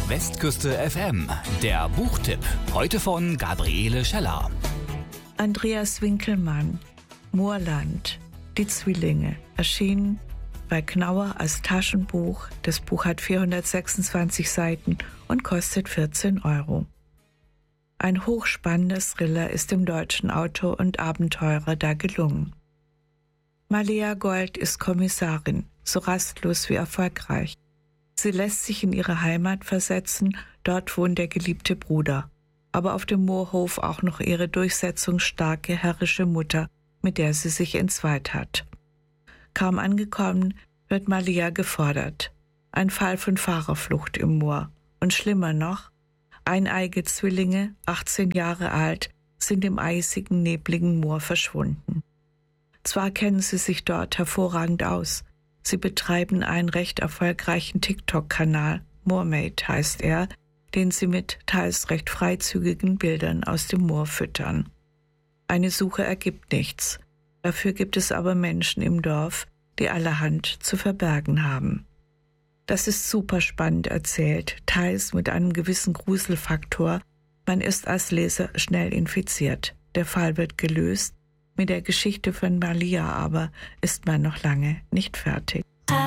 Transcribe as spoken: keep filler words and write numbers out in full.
Westküste F M, der Buchtipp. Heute von Gabriele Scheller. Andreas Winkelmann, Moorland, die Zwillinge, erschienen bei Knauer als Taschenbuch. Das Buch hat vierhundertsechsundzwanzig Seiten und kostet vierzehn Euro. Ein hochspannender Thriller ist dem deutschen Autor und Abenteurer da gelungen. Malia Gold ist Kommissarin, so rastlos wie erfolgreich. Sie lässt sich in ihre Heimat versetzen, dort wohnt der geliebte Bruder, aber auf dem Moorhof auch noch ihre durchsetzungsstarke, herrische Mutter, mit der sie sich entzweit hat. Kaum angekommen, wird Malia gefordert. Ein Fall von Fahrerflucht im Moor. Und schlimmer noch, eineige Zwillinge, achtzehn Jahre alt, sind im eisigen, nebligen Moor verschwunden. Zwar kennen sie sich dort hervorragend aus. Sie betreiben einen recht erfolgreichen TikTok-Kanal, Moormate heißt er, den sie mit teils recht freizügigen Bildern aus dem Moor füttern. Eine Suche ergibt nichts. Dafür gibt es aber Menschen im Dorf, die allerhand zu verbergen haben. Das ist super spannend erzählt, teils mit einem gewissen Gruselfaktor. Man ist als Leser schnell infiziert. Der Fall wird gelöst. Mit der Geschichte von Malia aber ist man noch lange nicht fertig.